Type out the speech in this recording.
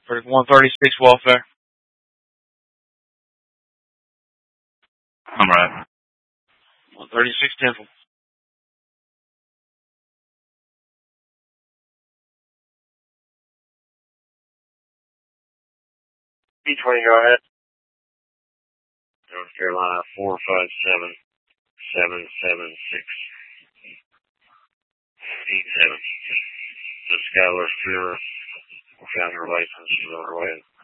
For 136 welfare. I'm right. 136 Temple. B20, go ahead. North Carolina 457-776-87. The Skylar Spear. We found her license. She's on her way.